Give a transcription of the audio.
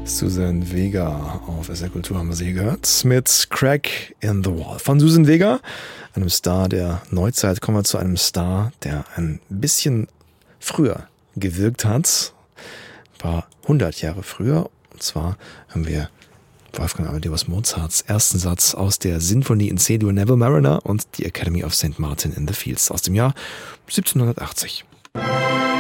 Susan Vega auf SR Kultur haben wir sie gehört mit Crack in the Wall. Von Susan Vega, einem Star der Neuzeit, kommen wir zu einem Star, der ein bisschen früher gewirkt hat. Ein paar 100 Jahre früher. Und zwar haben wir Wolfgang Amadeus Mozarts ersten Satz aus der Sinfonie in C-Dur Neville Mariner und die Academy of St. Martin in the Fields aus dem Jahr 1780.